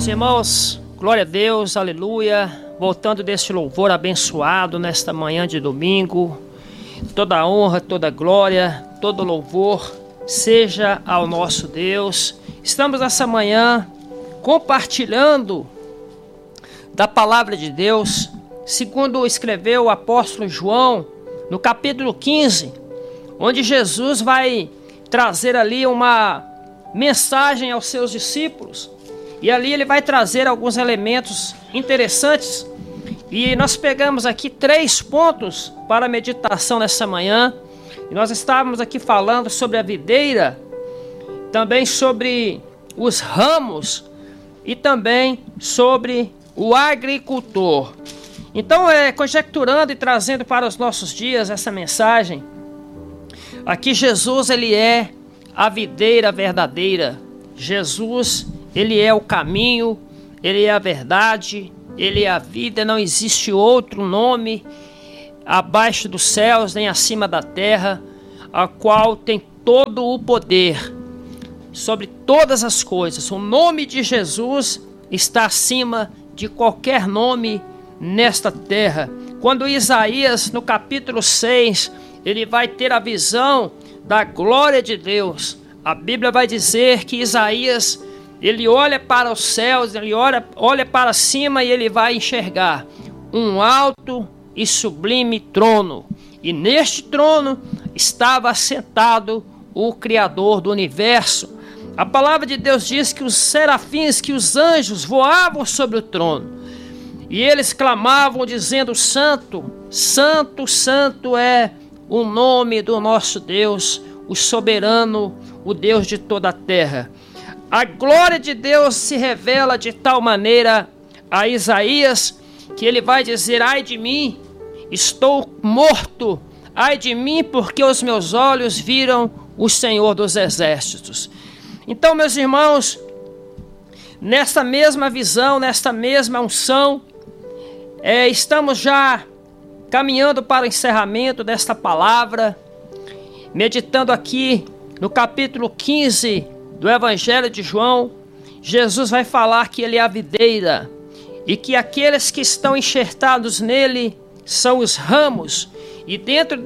meus irmãos, glória a Deus, aleluia. Voltando deste louvor abençoado nesta manhã de domingo, toda a honra, toda a glória, todo louvor seja ao nosso Deus. Estamos nessa manhã compartilhando da palavra de Deus, segundo escreveu o apóstolo João, no capítulo 15, onde Jesus vai trazer ali uma mensagem aos seus discípulos. E ali ele vai trazer alguns elementos interessantes. E nós pegamos aqui 3 pontos para a meditação nessa manhã. E nós estávamos aqui falando sobre a videira, também sobre os ramos e também sobre o agricultor. Então, conjecturando e trazendo para os nossos dias essa mensagem, aqui Jesus, ele é a videira verdadeira. Jesus, ele é o caminho, ele é a verdade, ele é a vida. Não existe outro nome abaixo dos céus nem acima da terra, a qual tem todo o poder sobre todas as coisas. O nome de Jesus está acima de qualquer nome nesta terra. Quando Isaías, no capítulo 6, ele vai ter a visão da glória de Deus, a Bíblia vai dizer que Isaías, ele olha para os céus, ele olha para cima e ele vai enxergar um alto e sublime trono. E neste trono estava assentado o Criador do universo. A palavra de Deus diz que os serafins, que os anjos voavam sobre o trono. E eles clamavam dizendo: Santo, Santo, Santo é o nome do nosso Deus, o soberano, o Deus de toda a terra. A glória de Deus se revela de tal maneira a Isaías que ele vai dizer: ai de mim, estou morto, ai de mim, porque os meus olhos viram o Senhor dos Exércitos. Então, meus irmãos, nesta mesma visão, nesta mesma unção, estamos já caminhando para o encerramento desta palavra, meditando aqui no capítulo 15 do Evangelho de João. Jesus vai falar que ele é a videira e que aqueles que estão enxertados nele são os ramos. E dentro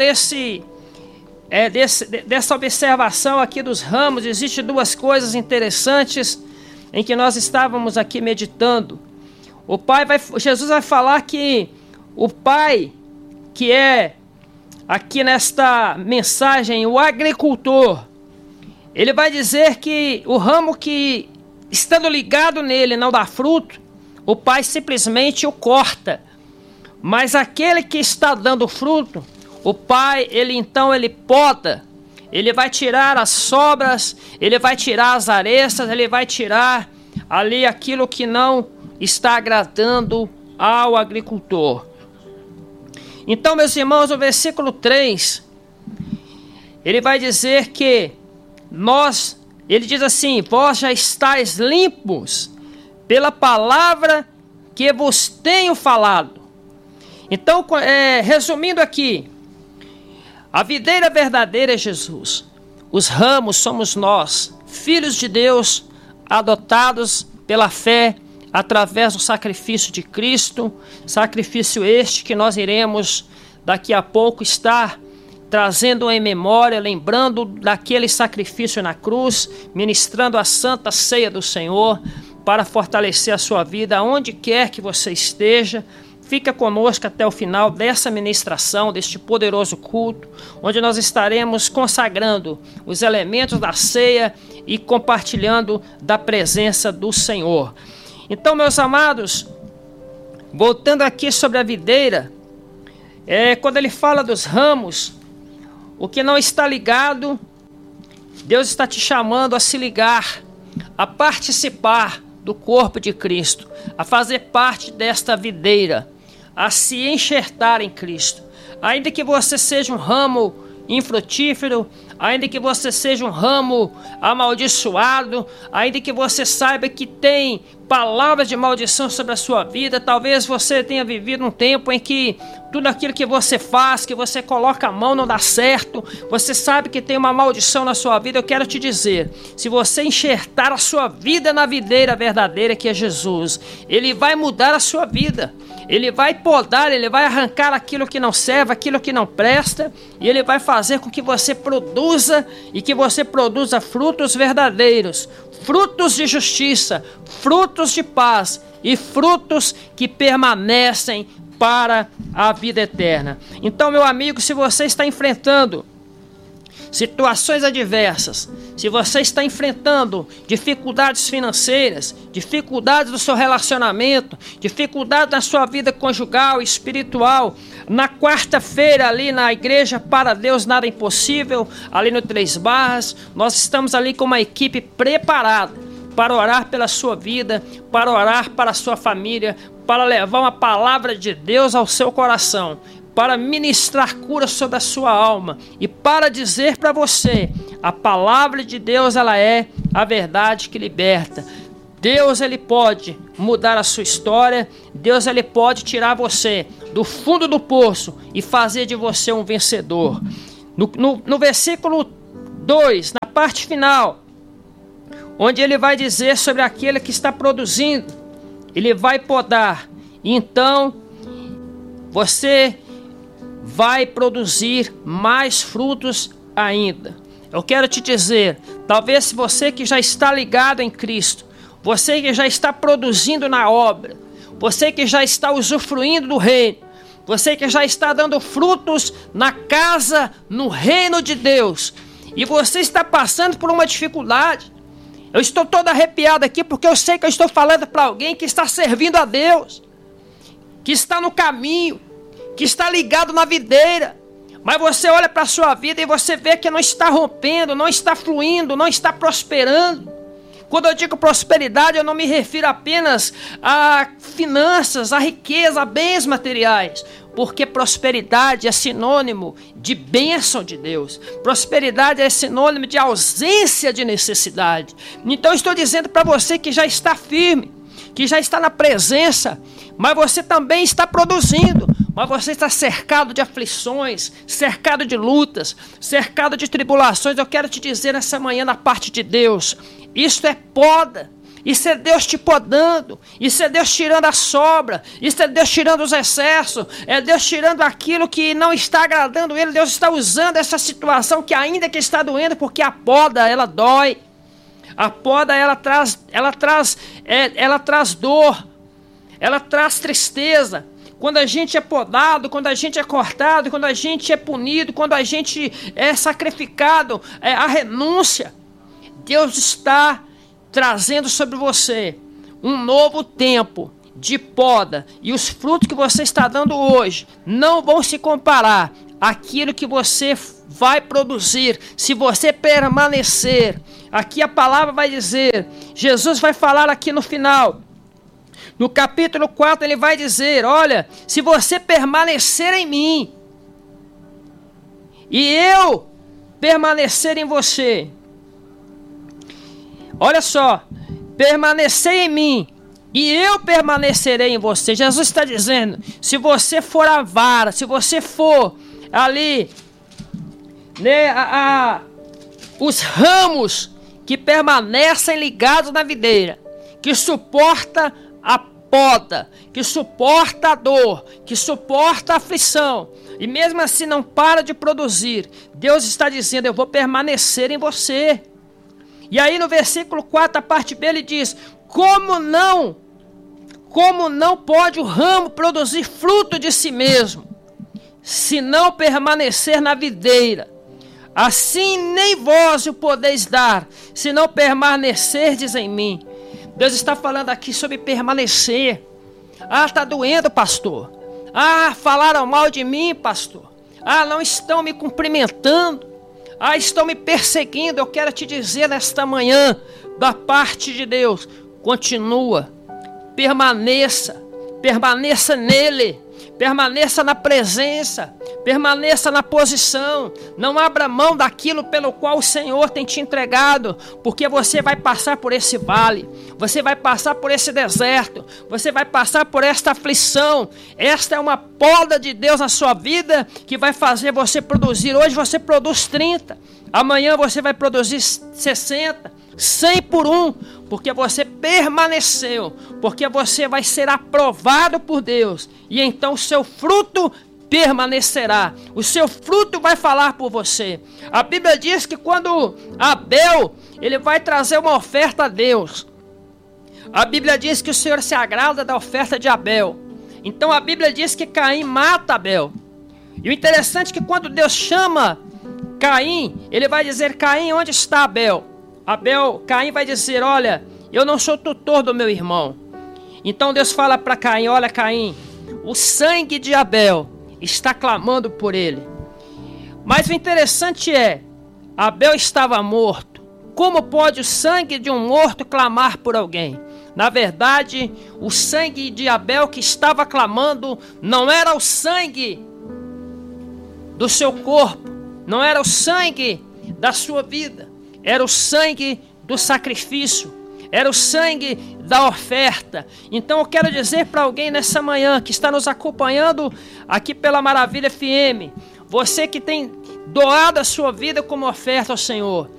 dessa observação aqui dos ramos, existem 2 coisas interessantes em que nós estávamos aqui meditando. Jesus vai falar que o Pai, que é aqui nesta mensagem o agricultor, ele vai dizer que o ramo que, estando ligado nele, não dá fruto, o Pai simplesmente o corta. Mas aquele que está dando fruto, o Pai, ele poda. Ele vai tirar as sobras, ele vai tirar as arestas, ele vai tirar ali aquilo que não está agradando ao agricultor. Então, meus irmãos, o versículo 3, ele vai dizer que ele diz assim: vós já estáis limpos pela palavra que vos tenho falado. Então, resumindo aqui, a videira verdadeira é Jesus. Os ramos somos nós, filhos de Deus, adotados pela fé, através do sacrifício de Cristo, sacrifício este que nós iremos daqui a pouco estar trazendo em memória, lembrando daquele sacrifício na cruz, ministrando a santa ceia do Senhor, para fortalecer a sua vida, onde quer que você esteja. Fica conosco até o final dessa ministração, deste poderoso culto, onde nós estaremos consagrando os elementos da ceia e compartilhando da presença do Senhor. Então, meus amados, voltando aqui sobre a videira, quando ele fala dos ramos, o que não está ligado, Deus está te chamando a se ligar, a participar do corpo de Cristo, a fazer parte desta videira, a se enxertar em Cristo. Ainda que você seja um ramo infrutífero, ainda que você seja um ramo amaldiçoado, ainda que você saiba que tem palavras de maldição sobre a sua vida, talvez você tenha vivido um tempo em que tudo aquilo que você faz, que você coloca a mão não dá certo, você sabe que tem uma maldição na sua vida. Eu quero te dizer, se você enxertar a sua vida na videira verdadeira que é Jesus, Ele vai mudar a sua vida. Ele vai podar, Ele vai arrancar aquilo que não serve, aquilo que não presta, e Ele vai fazer com que você produza e que você produza frutos verdadeiros, frutos de justiça, frutos de paz e frutos que permanecem para a vida eterna. Então, meu amigo, se você está enfrentando situações adversas, se você está enfrentando dificuldades financeiras, dificuldades do seu relacionamento, dificuldades na sua vida conjugal, espiritual, na quarta-feira ali na igreja Para Deus Nada é Impossível, ali no Três Barras, nós estamos ali com uma equipe preparada para orar pela sua vida, para orar para a sua família, para levar uma palavra de Deus ao seu coração, para ministrar cura sobre a sua alma e para dizer para você, a palavra de Deus, ela é a verdade que liberta. Deus, Ele pode mudar a sua história. Deus, Ele pode tirar você do fundo do poço e fazer de você um vencedor. No versículo 2, na parte final, onde Ele vai dizer sobre aquele que está produzindo, Ele vai podar, e então você vai produzir mais frutos ainda. Eu quero te dizer, talvez você que já está ligado em Cristo, você que já está produzindo na obra, você que já está usufruindo do reino, você que já está dando frutos na casa, no reino de Deus, e você está passando por uma dificuldade. Eu estou todo arrepiado aqui porque eu sei que eu estou falando para alguém que está servindo a Deus, que está no caminho, que está ligado na videira, mas você olha para a sua vida e você vê que não está rompendo, não está fluindo, não está prosperando. Quando eu digo prosperidade, eu não me refiro apenas a finanças, a riqueza, a bens materiais, porque prosperidade é sinônimo de bênção de Deus. Prosperidade é sinônimo de ausência de necessidade. Então eu estou dizendo para você que já está firme, que já está na presença, mas você também está produzindo, mas você está cercado de aflições, cercado de lutas, cercado de tribulações. Eu quero te dizer nessa manhã, na parte de Deus, isso é poda, isso é Deus te podando, isso é Deus tirando a sobra, isso é Deus tirando os excessos, é Deus tirando aquilo que não está agradando Ele. Deus está usando essa situação que ainda que está doendo, porque a poda, ela dói. A poda, ela traz dor, ela traz tristeza. Quando a gente é podado, quando a gente é cortado, quando a gente é punido, quando a gente é sacrificado, a renúncia, Deus está trazendo sobre você um novo tempo de poda, e os frutos que você está dando hoje não vão se comparar àquilo que você vai produzir se você permanecer. Aqui a palavra vai dizer, Jesus vai falar aqui no final, no capítulo 4, ele vai dizer, olha, se você permanecer em mim e eu permanecer em você, olha só, permanecer em mim e eu permanecerei em você. Jesus está dizendo, se você for a vara, se você for ali, né, os ramos que permanecem ligados na videira, que suporta a poda, que suporta a dor, que suporta a aflição, e mesmo assim não para de produzir, Deus está dizendo, eu vou permanecer em você. E aí no versículo 4, a parte B, ele diz, como não pode o ramo produzir fruto de si mesmo, se não permanecer na videira? Assim nem vós o podeis dar, se não permanecerdes em mim. Deus está falando aqui sobre permanecer. Ah, está doendo, pastor. Ah, falaram mal de mim, pastor. Ah, não estão me cumprimentando. Ah, estão me perseguindo. Eu quero te dizer nesta manhã, da parte de Deus, continua, permaneça nele, Permaneça na presença, permaneça na posição, não abra mão daquilo pelo qual o Senhor tem te entregado, porque você vai passar por esse vale, você vai passar por esse deserto, você vai passar por esta aflição. Esta é uma poda de Deus na sua vida que vai fazer você produzir. Hoje você produz 30, amanhã você vai produzir 60, 100 por 1, porque você permaneceu, porque você vai ser aprovado por Deus, e então o seu fruto permanecerá, o seu fruto vai falar por você. A Bíblia diz que quando Abel, ele vai trazer uma oferta a Deus, a Bíblia diz que o Senhor se agrada da oferta de Abel. Então a Bíblia diz que Caim mata Abel, e o interessante é que quando Deus chama Caim, ele vai dizer: Caim, onde está Abel? Caim vai dizer: olha, eu não sou tutor do meu irmão. Então Deus fala para Caim: olha, Caim, o sangue de Abel está clamando por ele. Mas o interessante é, Abel estava morto. Como pode o sangue de um morto clamar por alguém? Na verdade, o sangue de Abel que estava clamando não era o sangue do seu corpo, não era o sangue da sua vida, era o sangue do sacrifício, era o sangue da oferta. Então eu quero dizer para alguém nessa manhã que está nos acompanhando aqui pela Maravilha FM, você que tem doado a sua vida como oferta ao Senhor,